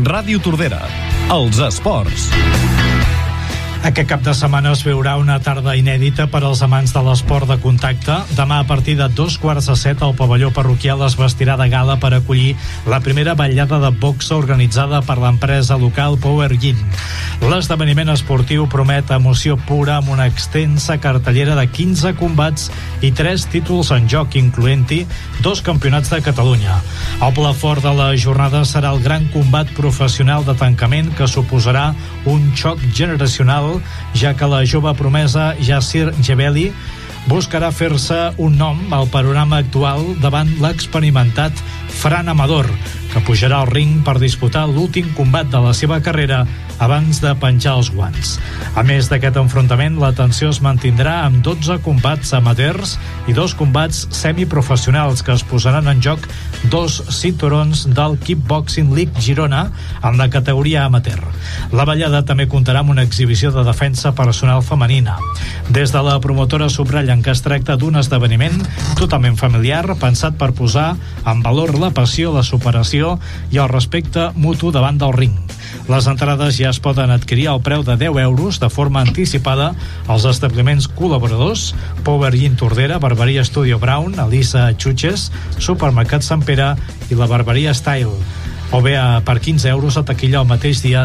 Ràdio Tordera. Els esports. Aquest cap de setmana es veurà una tarda inèdita per als amants de l'esport de contacte. Demà, a partir de 6:45, el pavelló parroquial es vestirà de gala per acollir la primera ballada de boxa organitzada per l'empresa local Power Gym. L'esdeveniment esportiu promet emoció pura amb una extensa cartellera de 15 combats i 3 títols en joc, incloent-hi 2 campionats de Catalunya. El pla fort de la jornada serà el gran combat professional de tancament, que suposarà un xoc generacional, ja que la jove promesa Yassir Jebeli buscarà fer-se un nom al panorama actual davant l'experimentat Fran Amador, que pujarà al ring per disputar l'últim combat de la seva carrera abans de penjar els guants. A més d'aquest enfrontament, la tensió es mantindrà amb 12 combats amateurs i 2 combats semiprofessionals, que es posaran en joc 2 cinturons del Kickboxing League Girona en la categoria amateur. La ballada també comptarà amb una exhibició de defensa personal femenina. Des de la promotora subratllen que es tracta d'un esdeveniment totalment familiar, pensat per posar en valor la passió, la superació i el respecte mutu davant del ring. Les entrades ja es poden adquirir al preu de 10 euros de forma anticipada als establiments col·laboradors: Power Gym Tordera, Barberia Studio Brown, Elisa Xutxes, Supermercat Sant Pere i la Barberia Style, o bé per 15 euros a taquilla el mateix dia